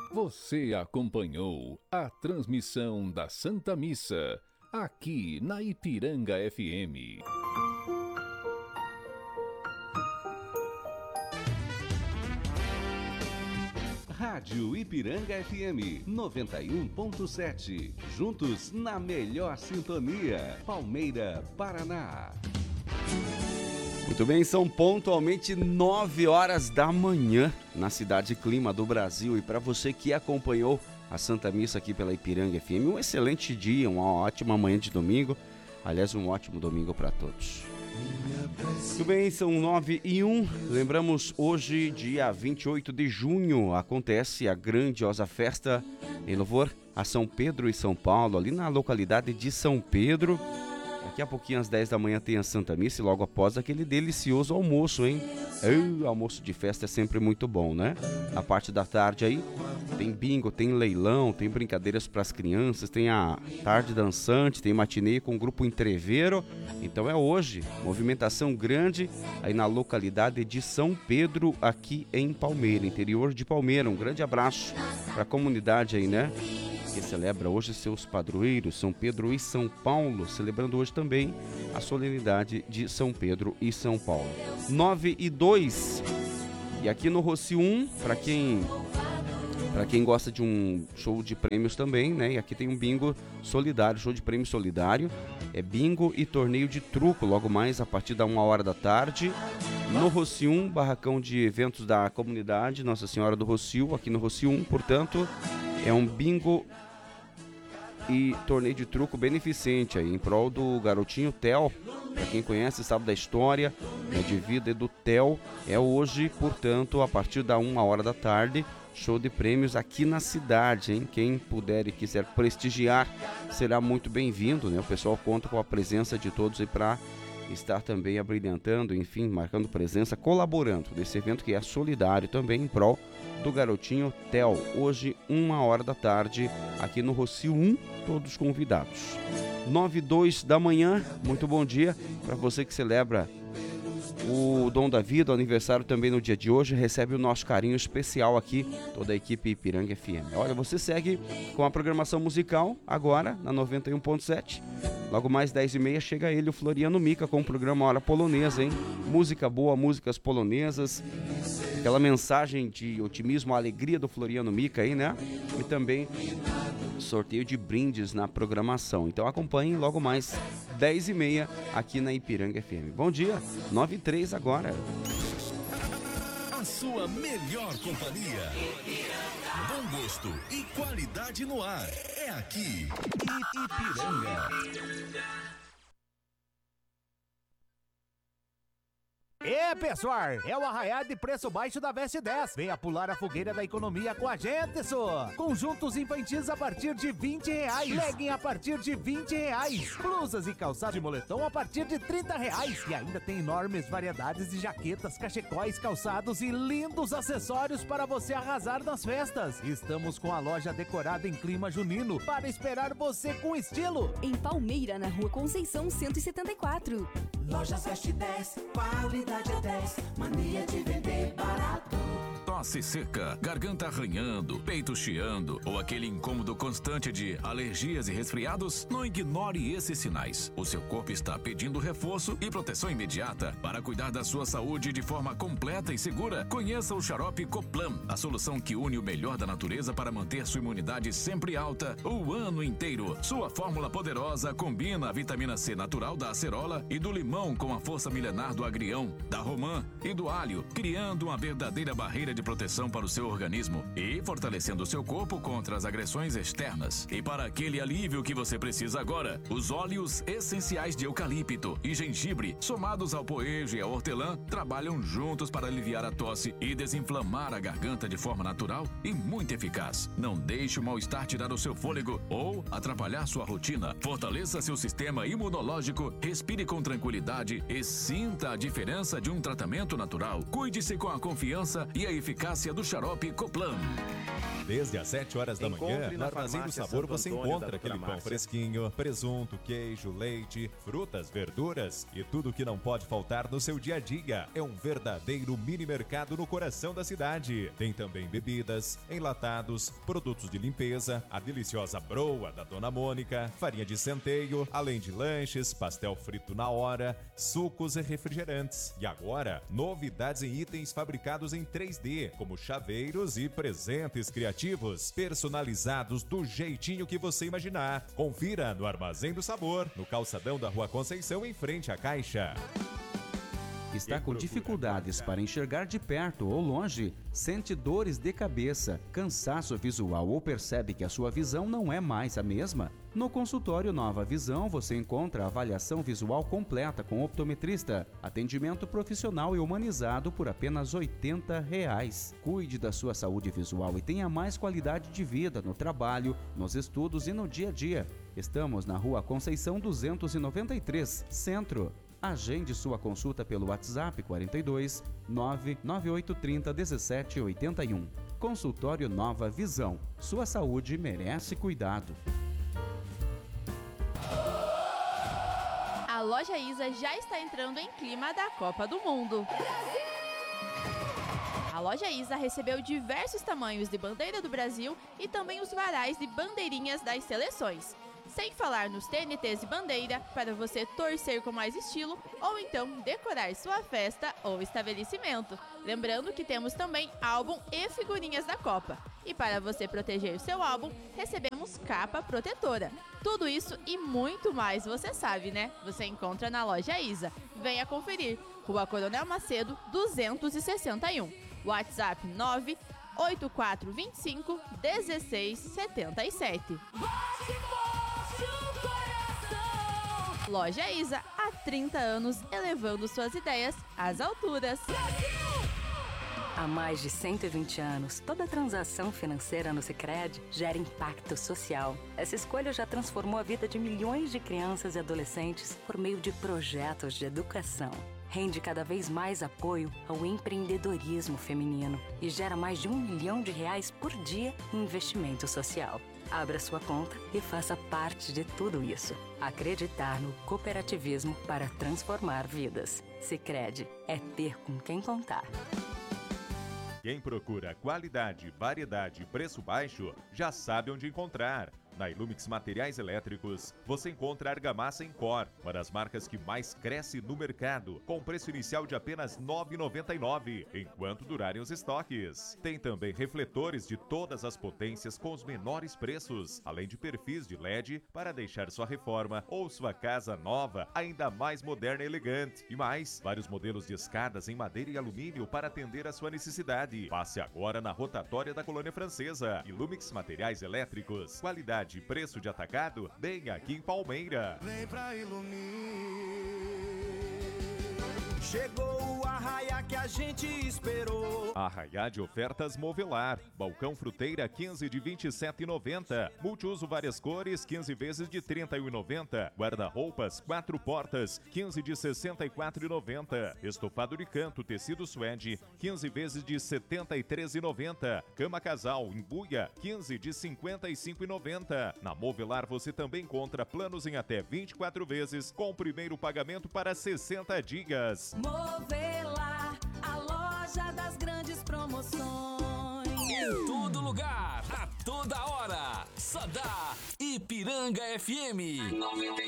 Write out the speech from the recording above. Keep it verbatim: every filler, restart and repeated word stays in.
Você acompanhou a transmissão da Santa Missa, aqui na Ipiranga F M. Rádio Ipiranga F M noventa e um ponto sete. Juntos na melhor sintonia. Palmeira, Paraná. Muito bem, são pontualmente nove horas da manhã na cidade Clima do Brasil. E para você que acompanhou a Santa Missa aqui pela Ipiranga F M, um excelente dia, uma ótima manhã de domingo. Aliás, um ótimo domingo para todos. Muito bem, são nove e um. Lembramos, hoje, dia vinte e oito de junho, acontece a grandiosa festa em louvor a São Pedro e São Paulo, ali na localidade de São Pedro. Daqui a pouquinho, às dez da manhã, tem a Santa Missa e logo após aquele delicioso almoço, hein? O almoço de festa é sempre muito bom, né? Na parte da tarde aí, tem bingo, tem leilão, tem brincadeiras para as crianças, tem a tarde dançante, tem matinê com o grupo Entreveiro. Então é hoje, movimentação grande aí na localidade de São Pedro, aqui em Palmeira, interior de Palmeira. Um grande abraço para a comunidade aí, né? Que celebra hoje seus padroeiros, São Pedro e São Paulo, celebrando hoje também a solenidade de São Pedro e São Paulo. nove e dois. E aqui no Rossi um, para quem para quem gosta de um show de prêmios também, né? E aqui tem um bingo solidário, show de prêmio solidário. É bingo e torneio de truco, logo mais a partir da uma hora da tarde. No Rossi um, barracão de eventos da comunidade Nossa Senhora do Rossio, aqui no Rossi um, portanto, é um bingo e torneio de truco beneficente aí, em prol do garotinho Theo. Para quem conhece, sabe da história, né, de vida do Theo. É hoje, portanto, a partir da uma hora da tarde, show de prêmios aqui na cidade, hein? Quem puder e quiser prestigiar será muito bem-vindo, né? O pessoal conta com a presença de todos aí para estar também abrilhantando, enfim, marcando presença, colaborando nesse evento que é solidário também em prol do garotinho Theo. Hoje, uma hora da tarde, aqui no Rossi um, todos convidados. nove e dois da manhã, muito bom dia para você que celebra o Dom da Vida, o aniversário também no dia de hoje, recebe o nosso carinho especial aqui, toda a equipe Ipiranga F M. Olha, você segue com a programação musical agora na noventa e um ponto sete. Logo mais dez e meia chega ele, o Floriano Mica, com o programa Hora Polonesa, hein? Música boa, músicas polonesas, aquela mensagem de otimismo, a alegria do Floriano Mica aí, né? E também sorteio de brindes na programação. Então acompanhem logo mais dez e meia aqui na Ipiranga F M. Bom dia, nove e três agora. A sua melhor companhia. Bom gosto e qualidade no ar. É aqui, Ipiranga. É, pessoal, é o arraiado de preço baixo da Veste dez. Venha pular a fogueira da economia com a gente, só. Conjuntos infantis a partir de vinte reais. Legging a partir de vinte reais. Blusas e calçados de moletom a partir de trinta reais. E ainda tem enormes variedades de jaquetas, cachecóis, calçados e lindos acessórios para você arrasar nas festas. Estamos com a loja decorada em clima junino para esperar você com estilo. Em Palmeira, na Rua Conceição cento e setenta e quatro. Lojas Veste dez, qualidade é dez, mania de vender barato. Tosse seca, garganta arranhando, peito chiando ou aquele incômodo constante de alergias e resfriados? Não ignore esses sinais. O seu corpo está pedindo reforço e proteção imediata. Para cuidar da sua saúde de forma completa e segura, conheça o xarope Coplan, a solução que une o melhor da natureza para manter sua imunidade sempre alta o ano inteiro. Sua fórmula poderosa combina a vitamina C natural da acerola e do limão com a força milenar do agrião, da romã e do alho, criando uma verdadeira barreira de proteção para o seu organismo e fortalecendo o seu corpo contra as agressões externas. E para aquele alívio que você precisa agora, os óleos essenciais de eucalipto e gengibre, somados ao poejo e ao hortelã, trabalham juntos para aliviar a tosse e desinflamar a garganta de forma natural e muito eficaz. Não deixe o mal-estar tirar o seu fôlego ou atrapalhar sua rotina. Fortaleça seu sistema imunológico, respire com tranquilidade e sinta a diferença de um tratamento natural. Cuide-se com a confiança e a eficácia do xarope Coplan. Desde as sete horas da manhã, no Armazém do Sabor você encontra aquele pão fresquinho, presunto, queijo, leite, frutas, verduras e tudo que não pode faltar no seu dia a dia. É um verdadeiro mini mercado no coração da cidade. Tem também bebidas, enlatados, produtos de limpeza, a deliciosa broa da Dona Mônica, farinha de centeio, além de lanches, pastel frito na hora, sucos e refrigerantes. E agora, novidades em itens fabricados em três D, como chaveiros e presentes criativos, personalizados do jeitinho que você imaginar. Confira no Armazém do Sabor, no calçadão da Rua Conceição, em frente à Caixa. Está com dificuldades para enxergar de perto ou longe? Sente dores de cabeça, cansaço visual ou percebe que a sua visão não é mais a mesma? No consultório Nova Visão você encontra avaliação visual completa com optometrista, atendimento profissional e humanizado por apenas oitenta reais. Cuide da sua saúde visual e tenha mais qualidade de vida no trabalho, nos estudos e no dia a dia. Estamos na Rua Conceição duzentos e noventa e três, Centro. Agende sua consulta pelo WhatsApp quarenta e dois, nove nove oito três zero, um sete oito um. Consultório Nova Visão. Sua saúde merece cuidado. A Loja Isa já está entrando em clima da Copa do Mundo. A Loja Isa recebeu diversos tamanhos de bandeira do Brasil e também os varais de bandeirinhas das seleções. Sem falar nos T N Ts de bandeira, para você torcer com mais estilo ou então decorar sua festa ou estabelecimento. Lembrando que temos também álbum e figurinhas da Copa. E para você proteger seu álbum, recebemos capa protetora. Tudo isso e muito mais, você sabe, né? Você encontra na Loja Isa. Venha conferir. Rua Coronel Macedo, duzentos e sessenta e um. WhatsApp nove oito quatro dois cinco um seis sete sete. Loja Isa, há trinta anos, elevando suas ideias às alturas. Há mais de cento e vinte anos, toda transação financeira no Sicredi gera impacto social. Essa escolha já transformou a vida de milhões de crianças e adolescentes por meio de projetos de educação. Rende cada vez mais apoio ao empreendedorismo feminino e gera mais de um milhão de reais por dia em investimento social. Abra sua conta e faça parte de tudo isso. Acreditar no cooperativismo para transformar vidas. Sicredi é ter com quem contar. Quem procura qualidade, variedade e preço baixo, já sabe onde encontrar. Na Ilumix Materiais Elétricos, você encontra argamassa em Cor, uma das marcas que mais cresce no mercado, com preço inicial de apenas nove reais e noventa e nove centavos, enquanto durarem os estoques. Tem também refletores de todas as potências com os menores preços, além de perfis de L E D para deixar sua reforma ou sua casa nova ainda mais moderna e elegante. E mais, vários modelos de escadas em madeira e alumínio para atender a sua necessidade. Passe agora na rotatória da Colônia Francesa. Ilumix Materiais Elétricos, qualidade e preço de atacado, bem aqui em Palmeira. Vem pra Ilumir. Chegou o arraiá que a gente esperou. Arraiá de ofertas Movelar. Balcão fruteira quinze de vinte e sete reais e noventa centavos. Multiuso várias cores quinze vezes de trinta e um reais e noventa centavos. Guarda-roupas quatro portas quinze de sessenta e quatro reais e noventa centavos. Estofado de canto tecido suede quinze vezes de setenta e três reais e noventa centavos. Cama casal embuia quinze de cinquenta e cinco reais e noventa centavos. Na Movelar você também encontra planos em até vinte e quatro vezes com primeiro pagamento para sessenta dias. Movelar, a loja das grandes promoções. Em todo lugar, a toda hora. Só dá Ipiranga F M noventa